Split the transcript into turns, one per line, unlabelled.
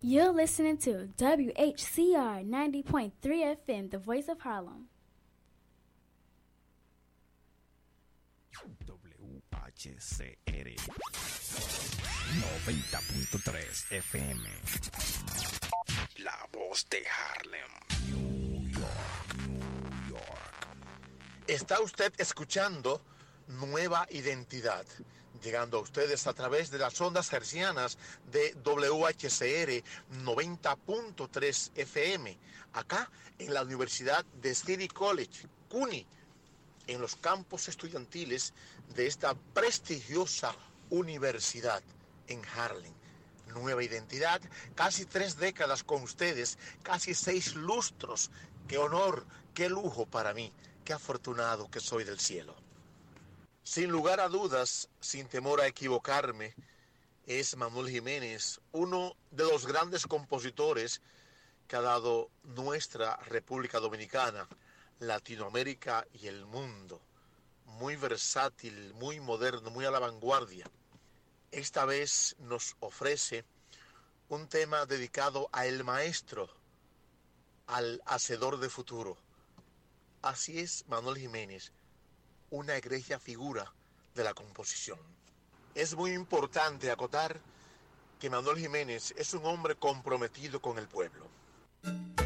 You're listening to WHCR 90.3 FM, the voice of Harlem.
WHCR 90.3 FM. La voz de Harlem, New York, New York.
Está usted escuchando Nueva Identidad, llegando a ustedes a través de las ondas hercianas de WHCR 90.3 FM, acá en la Universidad de City College, CUNY, en los campos estudiantiles de esta prestigiosa universidad en Harlem. Nueva Identidad, casi 3 décadas con ustedes, casi 6 lustros. Qué honor, qué lujo para mí, qué afortunado que soy del cielo. Sin lugar a dudas, sin temor a equivocarme, es Manuel Jiménez, uno de los grandes compositores que ha dado nuestra República Dominicana, Latinoamérica y el mundo. Muy versátil, muy moderno, muy a la vanguardia. Esta vez nos ofrece un tema dedicado a el maestro, al hacedor de futuro. Así es Manuel Jiménez, una egregia figura de la composición. Es muy importante acotar que Manuel Jiménez es un hombre comprometido con el pueblo.